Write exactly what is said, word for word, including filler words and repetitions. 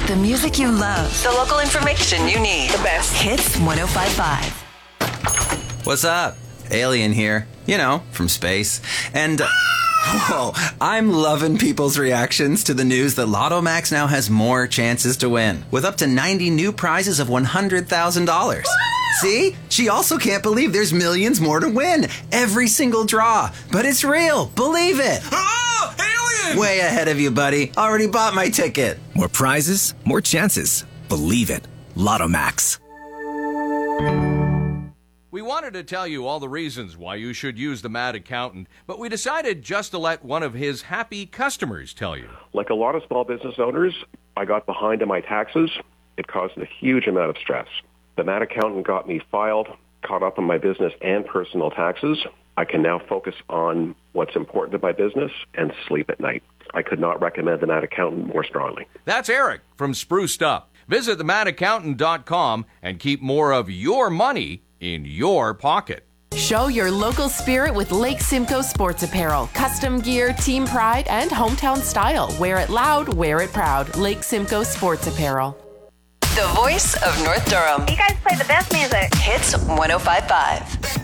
The music you love. The local information you need. The best. Hits one oh five point five. What's up? Alien here. You know, from space. And... Uh, whoa, I'm loving people's reactions to the news that Lotto Max now has more chances to win, with up to ninety new prizes of one hundred thousand dollars. See? She also can't believe there's millions more to win. Every single draw. But it's real. Believe it. Oh, alien! Way ahead of you, buddy. Already bought my ticket. More prizes, more chances. Believe it. Lotto Max. We wanted to tell you all the reasons why you should use the Mad Accountant, but we decided just to let one of his happy customers tell you. Like a lot of small business owners, I got behind on my taxes. It caused a huge amount of stress. The Mad Accountant got me filed, caught up on my business and personal taxes. I can now focus on what's important to my business and sleep at night. I could not recommend the Mad Accountant more strongly. That's Eric from Spruced Up. Visit the mad accountant dot com and keep more of your money in your pocket. Show your local spirit with Lake Simcoe Sports Apparel. Custom gear, team pride, and hometown style. Wear it loud, wear it proud. Lake Simcoe Sports Apparel. The voice of North Durham. You guys play the best music. Hits one oh five point five.